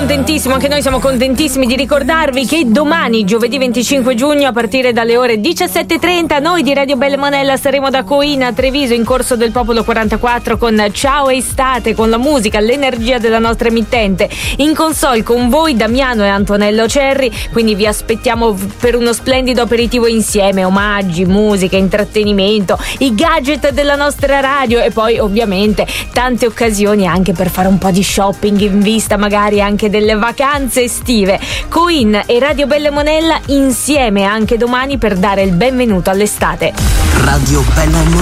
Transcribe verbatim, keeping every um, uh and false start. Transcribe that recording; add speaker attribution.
Speaker 1: contentissimo, anche noi siamo contentissimi di ricordarvi che domani, giovedì venticinque giugno, a partire dalle ore diciassette e trenta, noi di Radio Bella Monella saremo da Coina a Treviso in Corso del Popolo quarantaquattro con Ciao Estate, con la musica, l'energia della nostra emittente. In console con voi Damiano e Antonello Cerri, quindi vi aspettiamo per uno splendido aperitivo insieme, omaggi, musica, intrattenimento, i gadget della nostra radio e poi ovviamente tante occasioni anche per fare un po' di shopping in vista magari anche delle vacanze estive. Coin e Radio Bella Monella insieme anche domani per dare il benvenuto all'estate.
Speaker 2: Radio Bella Monella.